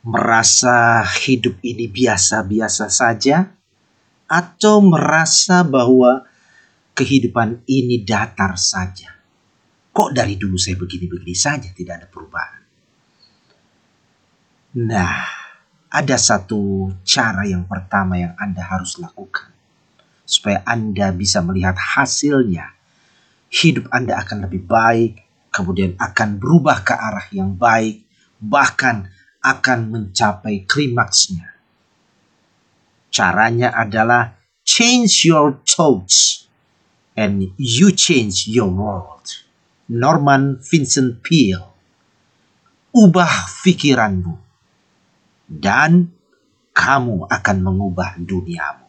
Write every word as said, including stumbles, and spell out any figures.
Merasa hidup ini biasa-biasa saja? Atau merasa bahwa kehidupan ini datar saja? Kok dari dulu saya begini-begini saja, tidak ada perubahan? Nah, ada satu cara yang pertama yang Anda harus lakukan. Supaya Anda bisa melihat hasilnya. Hidup Anda akan lebih baik, kemudian akan berubah ke arah yang baik, bahkan akan mencapai klimaksnya. Caranya adalah change your thoughts and you change your world. Norman Vincent Peale. Ubah pikiranmu dan kamu akan mengubah duniamu.